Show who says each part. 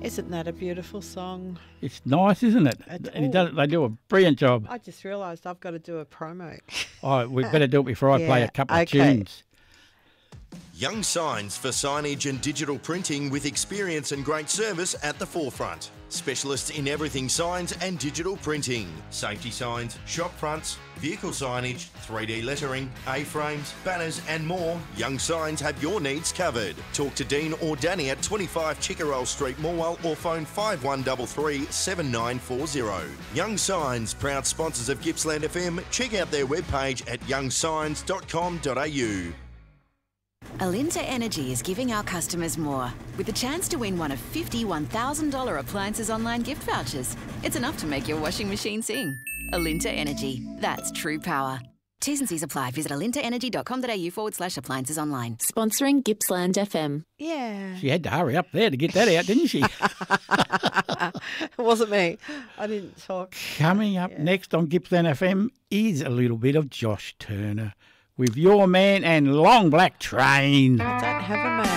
Speaker 1: Isn't that a beautiful song?
Speaker 2: It's nice, isn't it? And they do a brilliant job.
Speaker 1: I just realised I've got to do a promo.
Speaker 2: Oh, we better do it before I play a couple of tunes.
Speaker 3: Young Signs for signage and digital printing with experience and great service at the forefront. Specialists in everything signs and digital printing. Safety signs, shop fronts, vehicle signage, 3D lettering, A-frames, banners and more. Young Signs have your needs covered. Talk to Dean or Danny at 25 Chickerell Street, Morwell, or phone 5133 7940. Young Signs, proud sponsors of Gippsland FM. Check out their webpage at youngsigns.com.au.
Speaker 4: Alinta Energy is giving our customers more, with the chance to win one of 50 $1,000 appliances online gift vouchers. It's enough to make your washing machine sing. Alinta Energy, that's true power. T's and C's apply. Visit alintaenergy.com.au/appliances online.
Speaker 5: Sponsoring Gippsland FM.
Speaker 1: Yeah.
Speaker 2: She had to hurry up there to get that out, didn't she?
Speaker 1: It wasn't me. I didn't talk.
Speaker 2: Coming up next on Gippsland FM is a little bit of Josh Turner with Your Man and Long Black Train.
Speaker 1: I don't have a man.